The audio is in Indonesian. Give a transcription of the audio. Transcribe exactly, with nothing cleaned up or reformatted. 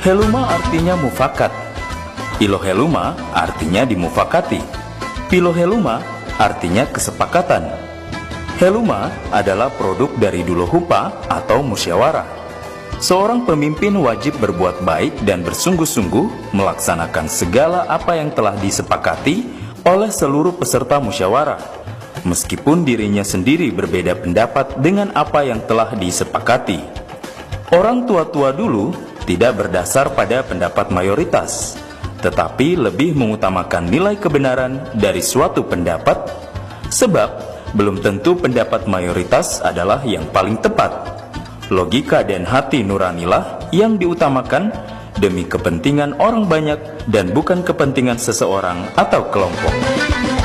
Heluma artinya mufakat. Iloheluma artinya dimufakati. Piloheluma artinya kesepakatan. Heluma adalah produk dari dulohupa atau musyawarah. Seorang pemimpin wajib berbuat baik dan bersungguh-sungguh melaksanakan segala apa yang telah disepakati oleh seluruh peserta musyawarah, meskipun dirinya sendiri berbeda pendapat dengan apa yang telah disepakati. Orang tua-tua dulu tidak berdasar pada pendapat mayoritas, tetapi lebih mengutamakan nilai kebenaran dari suatu pendapat, sebab belum tentu pendapat mayoritas adalah yang paling tepat. Logika dan hati nuranilah yang diutamakan demi kepentingan orang banyak dan bukan kepentingan seseorang atau kelompok.